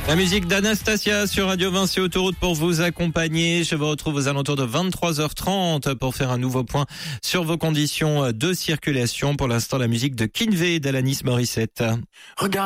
La musique d'Anastasia sur Radio Vinci Autoroute pour vous accompagner. Je vous retrouve aux alentours de 23h30 pour faire un nouveau point sur vos conditions de circulation. Pour l'instant, la musique de Kinvey d'Alanis Morissette.